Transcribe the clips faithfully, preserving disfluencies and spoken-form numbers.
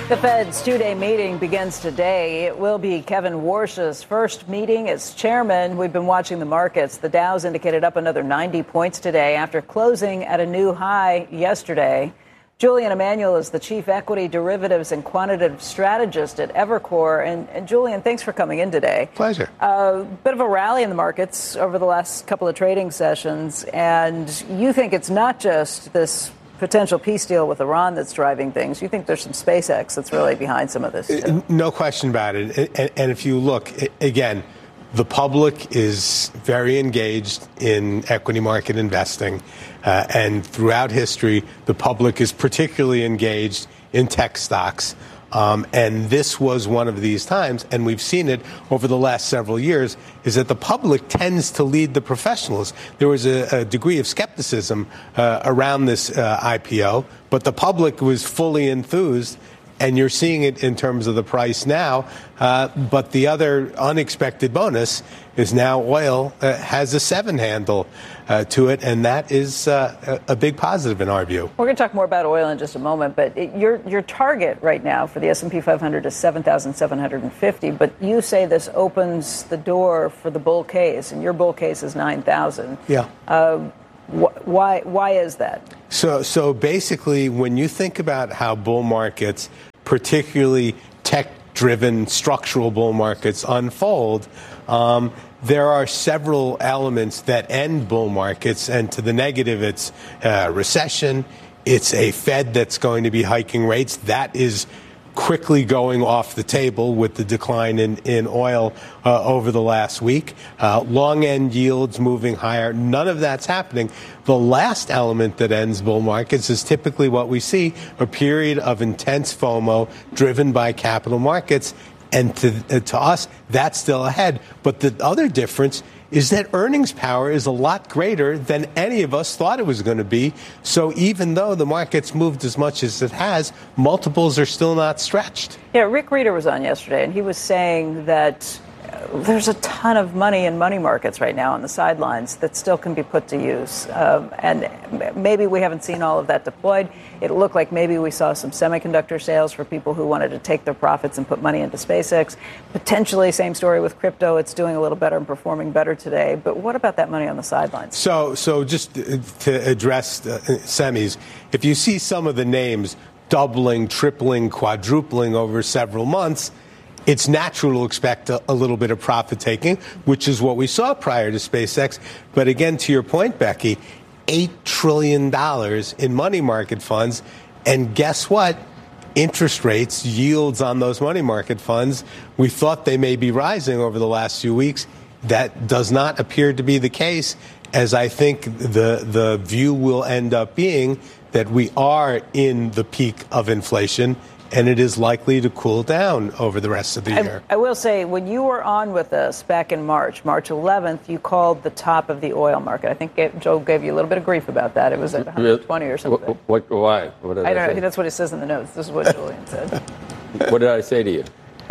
The Fed's two-day meeting begins today. It will be Kevin Warsh's first meeting as chairman. We've been watching the markets. The Dow's indicated up another ninety points today after closing at a new high yesterday. Julian Emanuel is the chief equity derivatives and quantitative strategist at Evercore. And, and Julian, thanks for coming in today. Pleasure. A uh, bit of a rally in the markets over the last couple of trading sessions. And you think it's not just this potential peace deal with Iran that's driving things. You think there's some SpaceX that's really behind some of this, too. No question about it. And, and if you look, again, the public is very engaged in equity market investing. Uh, and throughout history, the public is particularly engaged in tech stocks. Um, and this was one of these times, and we've seen it over the last several years, is that the public tends to lead the professionals. There was a, a degree of skepticism uh, around this uh, I P O, but the public was fully enthused, and you're seeing it in terms of the price now. Uh, but the other unexpected bonus is now oil uh, has a seven handle uh, to it, and that is uh, a big positive in our view. We're going to talk more about oil in just a moment, but it, your your target right now for the S and P five hundred is seven thousand seven hundred fifty, but you say this opens the door for the bull case, and your bull case is nine thousand. Yeah. Uh, wh- why why is that? So so basically, when you think about how bull markets, particularly tech-driven structural bull markets, unfold, um, there are several elements that end bull markets, and to the negative, it's uh, recession. It's a Fed that's going to be hiking rates. That is quickly going off the table with the decline in, in oil uh, over the last week. Uh, long end yields moving higher. None of that's happening. The last element that ends bull markets is typically what we see, a period of intense FOMO driven by capital markets. And to, uh, to us, that's still ahead. But the other difference is that earnings power is a lot greater than any of us thought it was going to be. So even though the market's moved as much as it has, multiples are still not stretched. Yeah, Rick Rieder was on yesterday, and he was saying that there's a ton of money in money markets right now on the sidelines that still can be put to use. Um, and maybe we haven't seen all of that deployed. It looked like maybe we saw some semiconductor sales for people who wanted to take their profits and put money into SpaceX. Potentially, same story with crypto. It's doing a little better and performing better today. But what about that money on the sidelines? So, so just to address uh, semis, if you see some of the names doubling, tripling, quadrupling over several months, it's natural to expect a, a little bit of profit taking, which is what we saw prior to SpaceX. But again, to your point, Becky, eight trillion dollars in money market funds. And guess what? Interest rates, yields on those money market funds, we thought they may be rising over the last few weeks. That does not appear to be the case, as I think the, the view will end up being that we are in the peak of inflation, and it is likely to cool down over the rest of the year. I, I will say, when you were on with us back in March, March eleventh, you called the top of the oil market. I think Joe gave you a little bit of grief about that. It was at one hundred twenty or something. What, what, why? What did I, I don't say? know. I think that's what it says in the notes. This is what Julian said. What did I say to you?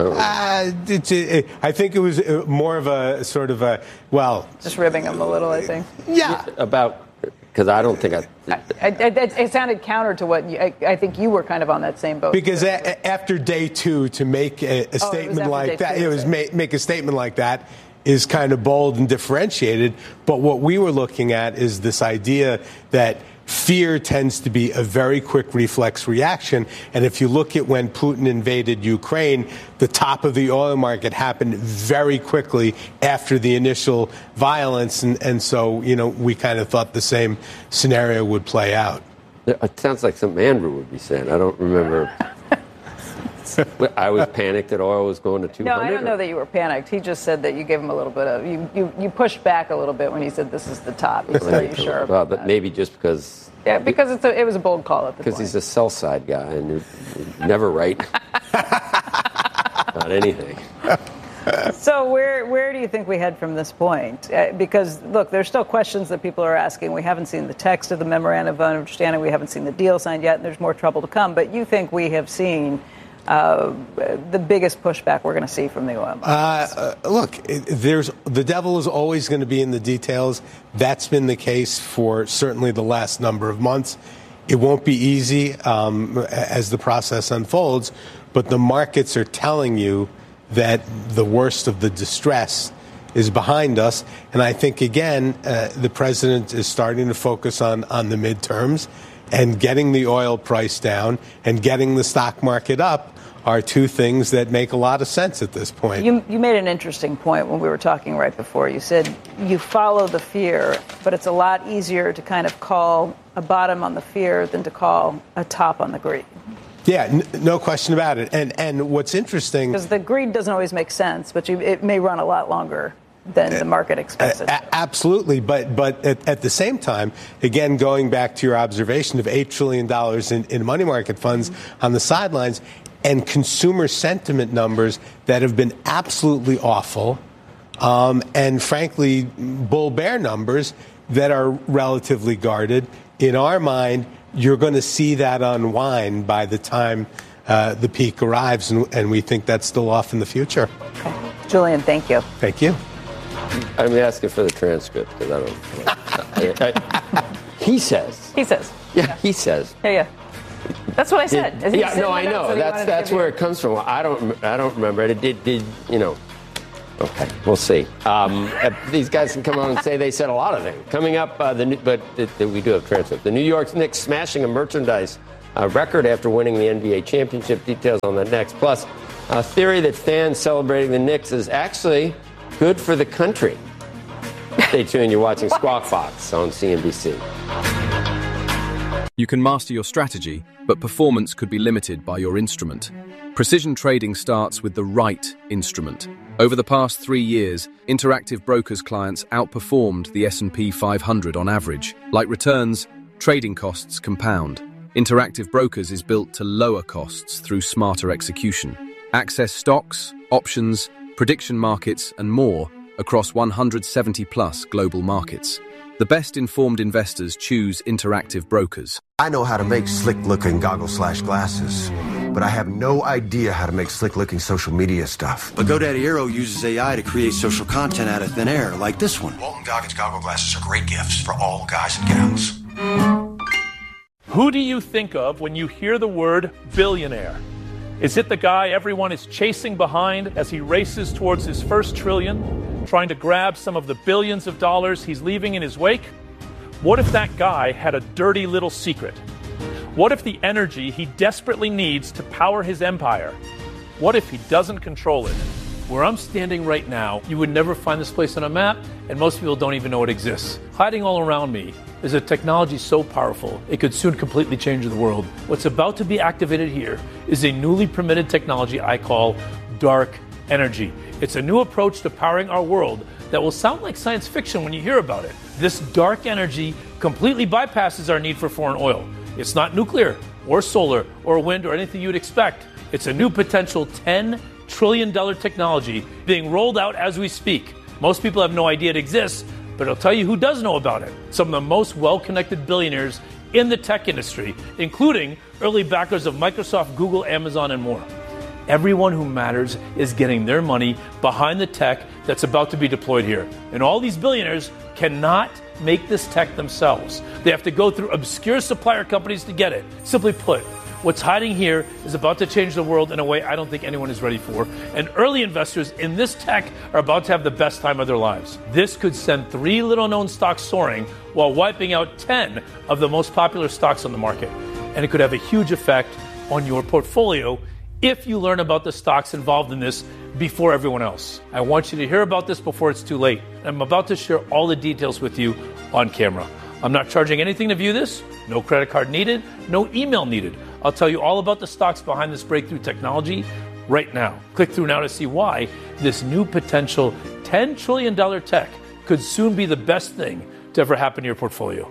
Uh, it, it, I think it was more of a sort of a, well... Just ribbing him a little, I think. Yeah. About... Because I don't think I, I, I, I... It sounded counter to what you, I, I think you were kind of on that same boat. Because a, after day two, to make a, a oh, statement like that, two, it was make, make a statement like that is kind of bold and differentiated. But what we were looking at is this idea that fear tends to be a very quick reflex reaction. And if you look at when Putin invaded Ukraine, the top of the oil market happened very quickly after the initial violence. And, and so, you know, we kind of thought the same scenario would play out. It sounds like something Andrew would be saying. I don't remember. I was panicked that oil was going to two hundred. No, I don't know that you were panicked. He just said that you gave him a little bit of, you, you, you pushed back a little bit when he said this is the top. He said, are you sure about well, but that? Maybe just because... Yeah, because it's a, it was a bold call at the Because point. he's a sell side guy and you're never right about anything. So where where do you think we head from this point? Uh, because, look, there's still questions that people are asking. We haven't seen the text of the memorandum of understanding. We haven't seen the deal signed yet, and there's more trouble to come. But you think we have seen uh, the biggest pushback we're going to see from the oil markets? Uh, uh, look, there's the devil is always going to be in the details. That's been the case for certainly the last number of months. It won't be easy um, as the process unfolds, but the markets are telling you that the worst of the distress is behind us. And I think, again, uh, the president is starting to focus on, on the midterms, and getting the oil price down and getting the stock market up are two things that make a lot of sense at this point. You, you made an interesting point when we were talking right before. You said you follow the fear, but it's a lot easier to kind of call a bottom on the fear than to call a top on the greed. Yeah, n- no question about it. And and what's interesting... Because the greed doesn't always make sense, but you, it may run a lot longer than the market expects it. Uh, absolutely. But but at, at the same time, again, going back to your observation of eight trillion dollars in, in money market funds mm-hmm. on the sidelines, and consumer sentiment numbers that have been absolutely awful, um, and frankly, bull-bear numbers that are relatively guarded. In our mind, you're going to see that unwind by the time uh, the peak arrives, and, and we think that's still off in the future. Okay. Julian, thank you. Thank you. I'm asking for the transcript because I don't. I, I, he says. He says. Yeah, yeah. he says. Yeah, yeah. That's what I said. Did, yeah, no, I know. That's that's where it comes from. I don't. I don't remember it. It did. Did you know? Okay, we'll see. Um, these guys can come on and say they said a lot of things. Coming up, uh, the but it, it, we do have transcript. The New York Knicks smashing a merchandise uh, record after winning the N B A championship. Details on that next. Plus, a theory that fans celebrating the Knicks is actually good for the country. Stay tuned. You're watching Squawk Box on C N B C. You can master your strategy, but performance could be limited by your instrument. Precision trading starts with the right instrument. Over the past three years, Interactive Brokers clients outperformed the S and P five hundred on average. Like returns, trading costs compound. Interactive Brokers is built to lower costs through smarter execution. Access stocks, options, prediction markets, and more across one hundred seventy plus global markets. The best-informed investors choose Interactive Brokers. I know how to make slick-looking goggles slash glasses, but I have no idea how to make slick-looking social media stuff. But GoDaddy Aero uses A I to create social content out of thin air, like this one. Walton Goggins goggle glasses are great gifts for all guys and gals. Who do you think of when you hear the word billionaire? Is it the guy everyone is chasing behind as he races towards his first trillion, trying to grab some of the billions of dollars he's leaving in his wake? What if that guy had a dirty little secret? What if the energy he desperately needs to power his empire, what if he doesn't control it? Where I'm standing right now, you would never find this place on a map, and most people don't even know it exists. Hiding all around me is a technology so powerful, it could soon completely change the world. What's about to be activated here is a newly permitted technology I call dark energy. It's a new approach to powering our world that will sound like science fiction when you hear about it. This dark energy completely bypasses our need for foreign oil. It's not nuclear or solar or wind or anything you'd expect. It's a new potential ten trillion dollars technology being rolled out as we speak. Most people have no idea it exists, but I'll tell you who does know about it. Some of the most well-connected billionaires in the tech industry, including early backers of Microsoft, Google, Amazon, and more. Everyone who matters is getting their money behind the tech that's about to be deployed here. And all these billionaires cannot make this tech themselves. They have to go through obscure supplier companies to get it. Simply put, what's hiding here is about to change the world in a way I don't think anyone is ready for. And early investors in this tech are about to have the best time of their lives. This could send three little-known stocks soaring while wiping out ten of the most popular stocks on the market. And it could have a huge effect on your portfolio if you learn about the stocks involved in this before everyone else. I want you to hear about this before it's too late. I'm about to share all the details with you on camera. I'm not charging anything to view this. No credit card needed. No email needed. I'll tell you all about the stocks behind this breakthrough technology right now. Click through now to see why this new potential ten trillion dollars tech could soon be the best thing to ever happen to your portfolio.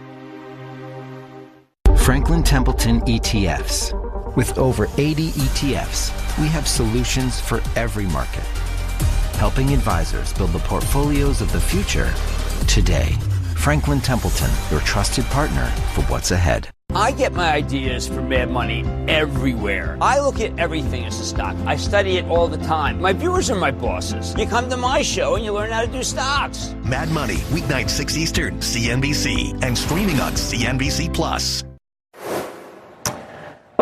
Franklin Templeton E T Fs. With over eighty E T Fs, we have solutions for every market, helping advisors build the portfolios of the future today. Franklin Templeton, your trusted partner for what's ahead. I get my ideas from Mad Money everywhere. I look at everything as a stock. I study it all the time. My viewers are my bosses. You come to my show and you learn how to do stocks. Mad Money, weeknight six Eastern, C N B C, and streaming on C N B C Plus.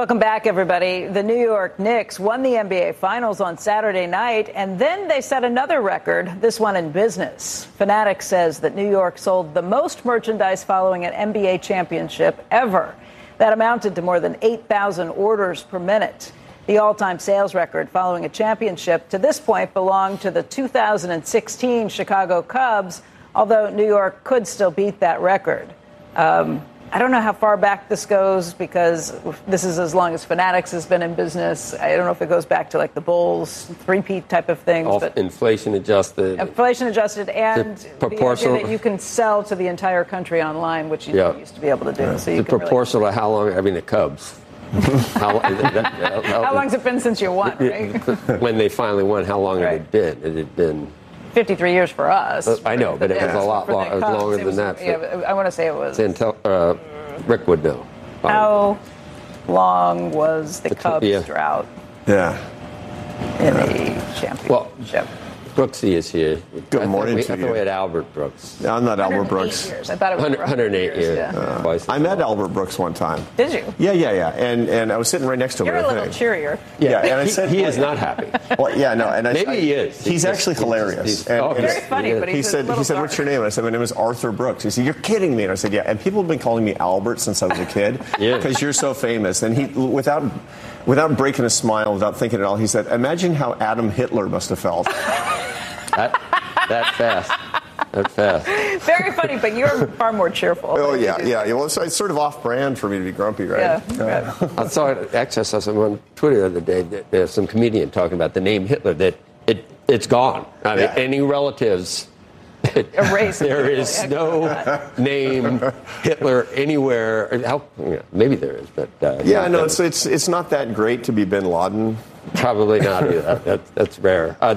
Welcome back, everybody. The New York Knicks won the N B A Finals on Saturday night, and then they set another record, this one in business. Fanatics says that New York sold the most merchandise following an N B A championship ever. That amounted to more than eight thousand orders per minute. The all-time sales record following a championship to this point belonged to the two thousand sixteen Chicago Cubs, although New York could still beat that record. Um, I don't know how far back this goes because this is as long as Fanatics has been in business. I don't know if it goes back to like the Bulls, three-peat type of things. All but inflation adjusted. Inflation adjusted and the, the proportional, idea that you can sell to the entire country online, which you yeah. used to be able to do. Yeah. So you the can proportional really... to how long, I mean, the Cubs. how, that, that, how, how long has it been since you won, right? When they finally won, how long right. had it been? It had been... fifty-three years for us. Uh, I know, but it was a lot long, it was longer than was, that. Yeah, I want to say it was... Until, uh, Rick would know. How long was the, the Cubs yeah. drought? Yeah. In the championship. Well, Brooksy is here. Good I morning we, to I you. thought we had Albert Brooks. No, I'm not Albert Brooks. Years. I thought it was one hundred eight years. Yeah. Uh, I met Albert Brooks one time. Did you? Yeah, yeah, yeah. And and I was sitting right next to him. You're a little cheerier. Yeah, yeah, and I he, said he is not happy. Well, yeah, no, and I, maybe I, he is. He's, he's actually just, hilarious. He's, he's, and, oh, very he's, funny, he but he's he a said, little he said, dark. "What's your name?" And I said, "My name is Arthur Brooks." He said, "You're kidding me." And I said, "Yeah." And people have been calling me Albert since I was a kid yeah. because you're so famous. And he, without without breaking a smile, without thinking at all, he said, "Imagine how Adam Hitler must have felt." that, that fast. That fast. Very funny, but you're far more cheerful. Oh, yeah, yeah. Well, it's, it's sort of off-brand for me to be grumpy, right? Yeah. Uh, I saw it, actually, I saw someone on Twitter the other day, that there's some comedian talking about the name Hitler, that it, it's gone. I mean, yeah. any relatives... Erase there is no name Hitler anywhere. How, yeah, maybe there is, but... Uh, yeah, no, it's, it's, it's not that great to be bin Laden. Probably not either. That, that's rare. Uh,